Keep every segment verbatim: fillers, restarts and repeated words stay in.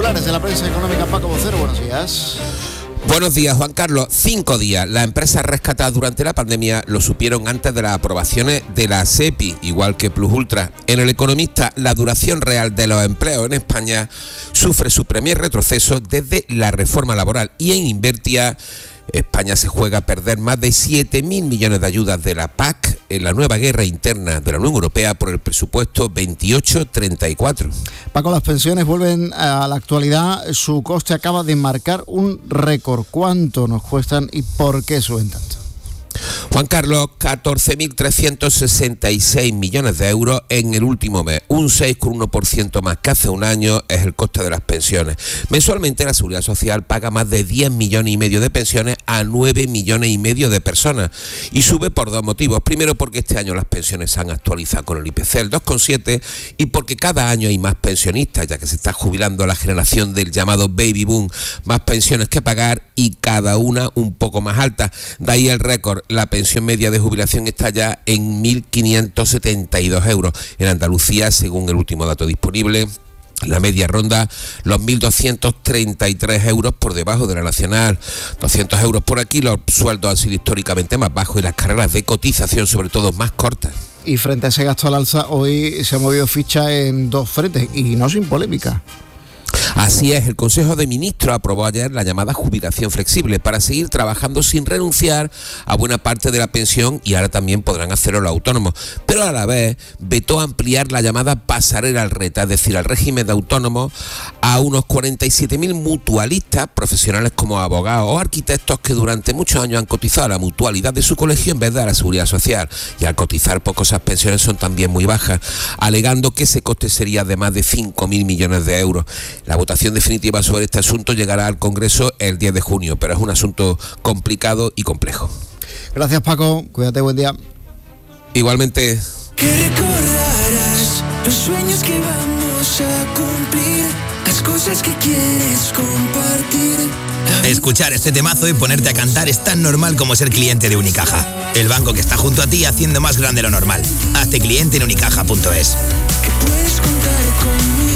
titulares de la prensa económica. Paco Vocero, buenos días. Buenos días, Juan Carlos. Cinco días. Las empresas rescatadas durante la pandemia lo supieron antes de las aprobaciones de la SEPI, igual que Plus Ultra. En El Economista, la duración real de los empleos en España sufre su primer retroceso desde la reforma laboral. Y en Invertia, España se juega a perder más de siete mil millones de ayudas de la P A C en la nueva guerra interna de la Unión Europea por el presupuesto veintiocho treinta y cuatro. Paco, las pensiones vuelven a la actualidad. Su coste acaba de marcar un récord. ¿Cuánto nos cuestan y por qué suben tanto? Juan Carlos, catorce mil trescientos sesenta y seis millones de euros en el último mes, un seis coma uno por ciento más que hace un año es el coste de las pensiones. Mensualmente la Seguridad Social paga más de diez millones y medio de pensiones a nueve millones y medio de personas y sube por dos motivos. Primero, porque este año las pensiones se han actualizado con el I P C, el dos coma siete, y porque cada año hay más pensionistas, ya que se está jubilando la generación del llamado baby boom, más pensiones que pagar y cada una un poco más alta. De ahí el récord. La pensión media de jubilación está ya en mil quinientos setenta y dos euros. En Andalucía, según el último dato disponible, la media ronda los mil doscientos treinta y tres euros por debajo de la nacional. doscientos euros por aquí. Los sueldos han sido históricamente más bajos y las carreras de cotización, sobre todo, más cortas. Y frente a ese gasto al alza, hoy se ha movido ficha en dos frentes y no sin polémica. Así es, el Consejo de Ministros aprobó ayer la llamada jubilación flexible para seguir trabajando sin renunciar a buena parte de la pensión, y ahora también podrán hacerlo los autónomos. Pero a la vez vetó ampliar la llamada pasarela al reta, es decir, al régimen de autónomos, a unos cuarenta y siete mil mutualistas, profesionales como abogados o arquitectos que durante muchos años han cotizado a la mutualidad de su colegio en vez de a la Seguridad Social. Y al cotizar poco, esas pensiones son también muy bajas, alegando que ese coste sería de más de cinco mil millones de euros. La votación definitiva sobre este asunto llegará al Congreso el diez de junio, pero es un asunto complicado y complejo. Gracias, Paco. Cuídate, buen día. Igualmente. Que recordarás los sueños que vamos a cumplir, las cosas que quieres compartir. Escuchar este temazo y ponerte a cantar es tan normal como ser cliente de Unicaja, el banco que está junto a ti haciendo más grande lo normal. Hazte cliente en unicaja punto es. Que puedes contar conmigo.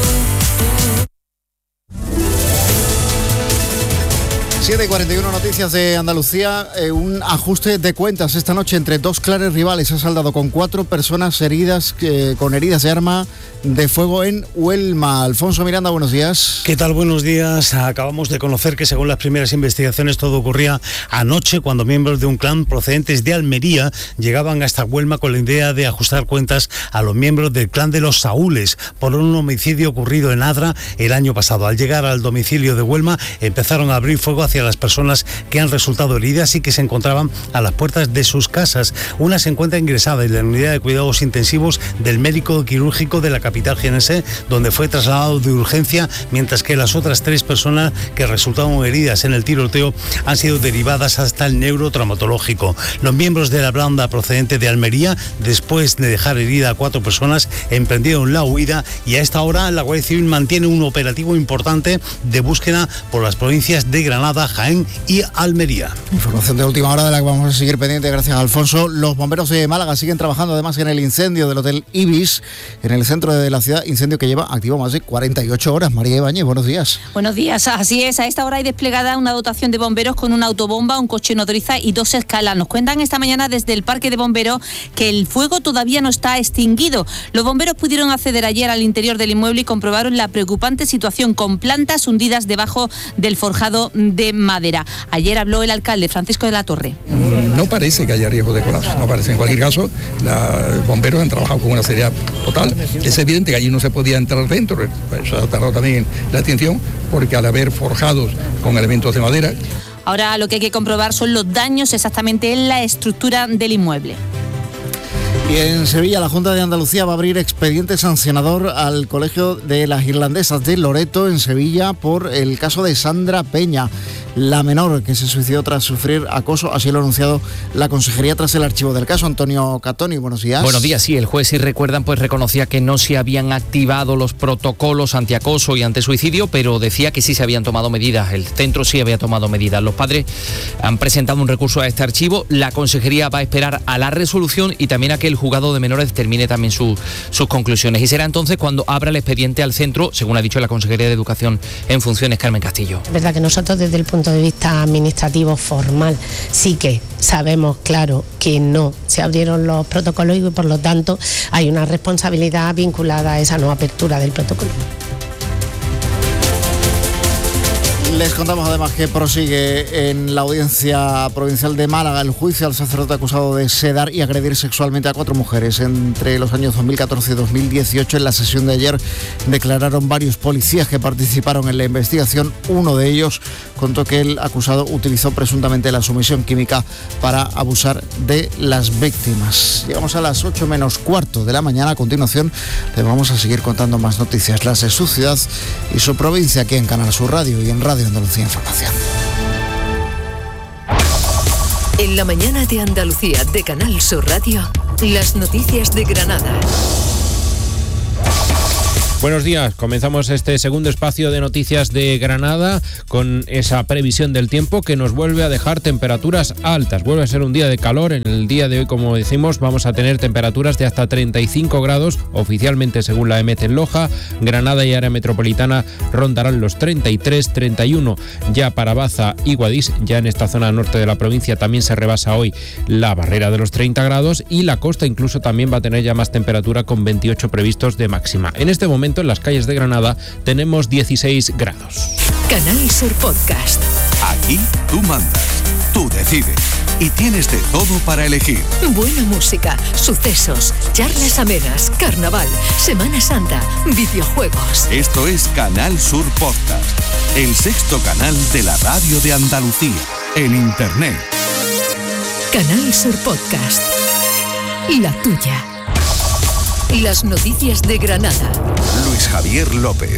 siete y cuarenta y uno, noticias de Andalucía. Eh, un ajuste de cuentas esta noche entre dos claros rivales. Se ha saldado con cuatro personas heridas, eh, con heridas de arma de fuego en Huelma. Alfonso Miranda, buenos días. ¿Qué tal? Buenos días. Acabamos de conocer que según las primeras investigaciones todo ocurría anoche cuando miembros de un clan procedentes de Almería llegaban hasta Huelma con la idea de ajustar cuentas a los miembros del clan de los Saúles por un homicidio ocurrido en Adra el año pasado. Al llegar al domicilio de Huelma empezaron a abrir fuego hacia a las personas que han resultado heridas y que se encontraban a las puertas de sus casas. Una se encuentra ingresada en la unidad de cuidados intensivos del médico quirúrgico de la capital jienense, donde fue trasladado de urgencia, mientras que las otras tres personas que resultaron heridas en el tiroteo han sido derivadas hasta el neurotraumatológico. Los miembros de la banda procedente de Almería, después de dejar herida a cuatro personas, emprendieron la huida y a esta hora la Guardia Civil mantiene un operativo importante de búsqueda por las provincias de Granada, Jaén y Almería. Información de última hora de la que vamos a seguir pendiente, gracias, Alfonso. Los bomberos de Málaga siguen trabajando además en el incendio del Hotel Ibis, en el centro de la ciudad, incendio que lleva activo más de cuarenta y ocho horas. María Ibáñez, buenos días. Buenos días, así es, a esta hora hay desplegada una dotación de bomberos con una autobomba, un coche nodriza y dos escalas. Nos cuentan esta mañana desde el parque de bomberos que el fuego todavía no está extinguido. Los bomberos pudieron acceder ayer al interior del inmueble y comprobaron la preocupante situación con plantas hundidas debajo del forjado de madera. Ayer habló el alcalde Francisco de la Torre. No parece que haya riesgo de colapso, no parece. En cualquier caso, los bomberos han trabajado con una seriedad total. Es evidente que allí no se podía entrar dentro, eso ha tardado también la atención, porque al haber forjados con elementos de madera. Ahora lo que hay que comprobar son los daños exactamente en la estructura del inmueble. Y en Sevilla, la Junta de Andalucía va a abrir expediente sancionador al Colegio de las Irlandesas de Loreto, en Sevilla, por el caso de Sandra Peña, la menor que se suicidó tras sufrir acoso. Así lo ha anunciado la Consejería tras el archivo del caso. Antonio Catoni, buenos días. Buenos días, sí, el juez, si recuerdan, pues reconocía que no se habían activado los protocolos antiacoso y antisuicidio, pero decía que sí se habían tomado medidas, el centro sí había tomado medidas. Los padres han presentado un recurso a este archivo, la Consejería va a esperar a la resolución y también a que el el juzgado de menores determine también su, sus conclusiones. Y será entonces cuando abra el expediente al centro, según ha dicho la Consejería de Educación en funciones, Carmen Castillo. Es verdad que nosotros desde el punto de vista administrativo formal sí que sabemos, claro, que no se abrieron los protocolos y por lo tanto hay una responsabilidad vinculada a esa no apertura del protocolo. Les contamos además que prosigue en la Audiencia Provincial de Málaga el juicio al sacerdote acusado de sedar y agredir sexualmente a cuatro mujeres entre los años dos mil catorce y dos mil dieciocho. En la sesión de ayer declararon varios policías que participaron en la investigación. Uno de ellos contó que el acusado utilizó presuntamente la sumisión química para abusar de las víctimas. Llegamos a las ocho menos cuarto de la mañana. A continuación les vamos a seguir contando más noticias, las de su ciudad y su provincia, aquí en Canal Sur Radio y en Radio Andalucía Información. En la mañana de Andalucía de Canal Sur Radio, las noticias de Granada. Buenos días, comenzamos este segundo espacio de noticias de Granada con esa previsión del tiempo que nos vuelve a dejar temperaturas altas. Vuelve a ser un día de calor. En el día de hoy, como decimos, vamos a tener temperaturas de hasta treinta y cinco grados, oficialmente según la E M E T en Loja. Granada y área metropolitana rondarán los treinta y tres, treinta y uno ya para Baza y Guadix. Ya en esta zona norte de la provincia también se rebasa hoy la barrera de los treinta grados y la costa incluso también va a tener ya más temperatura con veintiocho previstos de máxima. En este momento en las calles de Granada tenemos dieciséis grados. Canal Sur Podcast. Aquí tú mandas, tú decides y tienes de todo para elegir. Buena música, sucesos, charlas amenas, carnaval, Semana Santa, videojuegos. Esto es Canal Sur Podcast, el sexto canal de la radio de Andalucía, en Internet. Canal Sur Podcast. La tuya. Las noticias de Granada. Luis Javier López.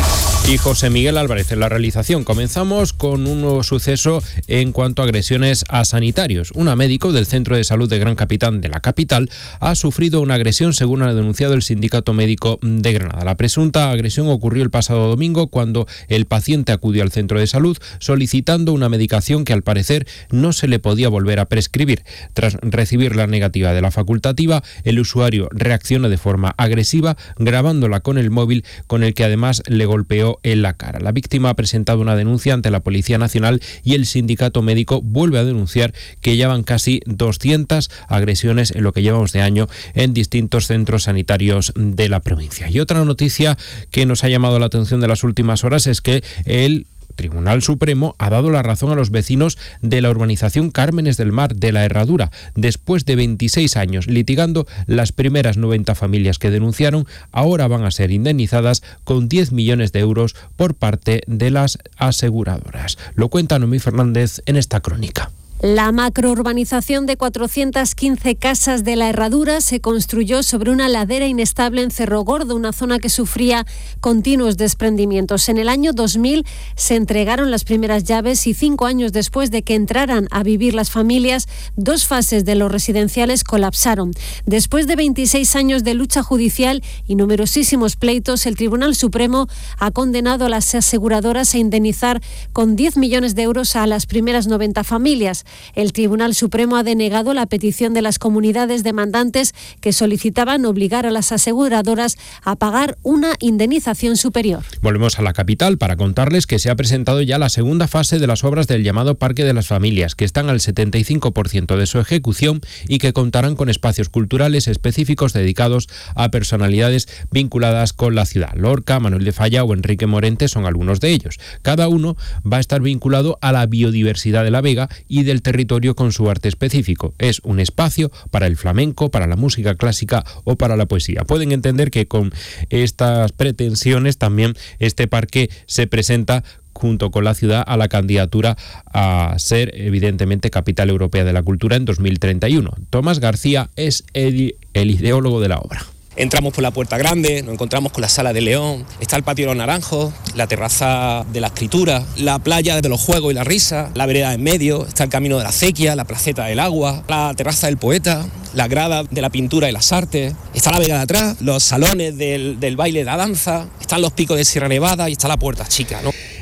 Y José Miguel Álvarez en la realización. Comenzamos con un nuevo suceso en cuanto a agresiones a sanitarios. Una médico del Centro de Salud de Gran Capitán de la capital ha sufrido una agresión, según ha denunciado el Sindicato Médico de Granada. La presunta agresión ocurrió el pasado domingo cuando el paciente acudió al centro de salud solicitando una medicación que al parecer no se le podía volver a prescribir. Tras recibir la negativa de la facultativa, el usuario reaccionó de forma agresiva, grabándola con el móvil, con el que además le golpeó en la cara. La víctima ha presentado una denuncia ante la Policía Nacional y el sindicato médico vuelve a denunciar que ya van casi doscientas agresiones en lo que llevamos de año en distintos centros sanitarios de la provincia. Y otra noticia que nos ha llamado la atención de las últimas horas es que el Tribunal Supremo ha dado la razón a los vecinos de la urbanización Cármenes del Mar de la Herradura. Después de veintiséis años litigando, las primeras noventa familias que denunciaron ahora van a ser indemnizadas con diez millones de euros por parte de las aseguradoras. Lo cuenta Noemí Fernández en esta crónica. La macrourbanización de cuatrocientas quince casas de la Herradura se construyó sobre una ladera inestable en Cerro Gordo, una zona que sufría continuos desprendimientos. En el año dos mil se entregaron las primeras llaves y cinco años después de que entraran a vivir las familias, dos fases de los residenciales colapsaron. Después de veintiséis años de lucha judicial y numerosísimos pleitos, el Tribunal Supremo ha condenado a las aseguradoras a indemnizar con diez millones de euros a las primeras noventa familias. El Tribunal Supremo ha denegado la petición de las comunidades demandantes que solicitaban obligar a las aseguradoras a pagar una indemnización superior. Volvemos a la capital para contarles que se ha presentado ya la segunda fase de las obras del llamado Parque de las Familias, que están al setenta y cinco por ciento de su ejecución y que contarán con espacios culturales específicos dedicados a personalidades vinculadas con la ciudad. Lorca, Manuel de Falla o Enrique Morente son algunos de ellos. Cada uno va a estar vinculado a la biodiversidad de la Vega y del territorio con su arte específico. Es un espacio para el flamenco, para la música clásica o para la poesía. Pueden entender que con estas pretensiones también este parque se presenta junto con la ciudad a la candidatura a ser evidentemente capital europea de la cultura en dos mil treinta y uno. Tomás García es el, el ideólogo de la obra. Entramos por la Puerta Grande, nos encontramos con la Sala de León, está el Patio de los Naranjos, la terraza de la Escritura, la playa de los Juegos y la Risa, la vereda en medio, está el Camino de la Acequia, la Placeta del Agua, la terraza del Poeta, la grada de la Pintura y las Artes, está la Vega de atrás, los salones del, del baile y la danza, están los picos de Sierra Nevada y está la Puerta Chica, ¿no?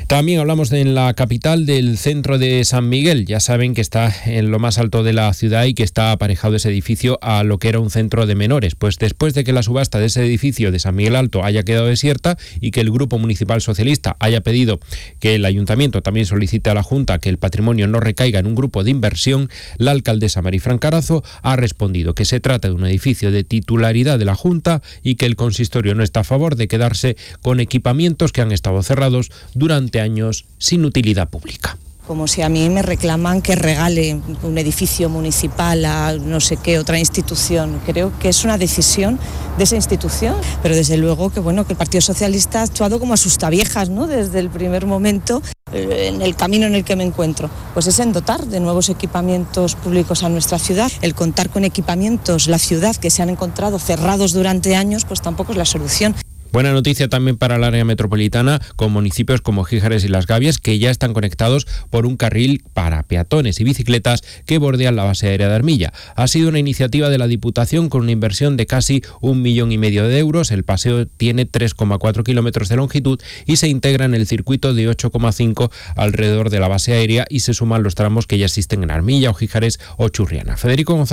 También hablamos de en la capital del centro de San Miguel. Ya saben que está en lo más alto de la ciudad y que está aparejado ese edificio a lo que era un centro de menores. Pues después de que la subasta de ese edificio de San Miguel Alto haya quedado desierta y que el Grupo Municipal Socialista haya pedido que el Ayuntamiento también solicite a la Junta que el patrimonio no recaiga en un grupo de inversión, la alcaldesa Marifran Carazo ha respondido que se trata de un edificio de titularidad de la Junta y que el consistorio no está a favor de quedarse con equipamientos que han estado cerrados durante años sin utilidad pública. Como si a mí me reclaman que regale un edificio municipal a no sé qué otra institución. Creo que es una decisión de esa institución, pero desde luego que bueno que el Partido Socialista ha actuado como asustaviejas, ¿no? Desde el primer momento en el camino en el que me encuentro, pues es en dotar de nuevos equipamientos públicos a nuestra ciudad. El contar con equipamientos, la ciudad que se han encontrado cerrados durante años, pues tampoco es la solución. Buena noticia también para el área metropolitana, con municipios como Gijares y Las Gavias, que ya están conectados por un carril para peatones y bicicletas que bordean la base aérea de Armilla. Ha sido una iniciativa de la Diputación con una inversión de casi un millón y medio de euros. El paseo tiene tres coma cuatro kilómetros de longitud y se integra en el circuito de ocho coma cinco alrededor de la base aérea y se suman los tramos que ya existen en Armilla o Gijares o Churriana. Federico González.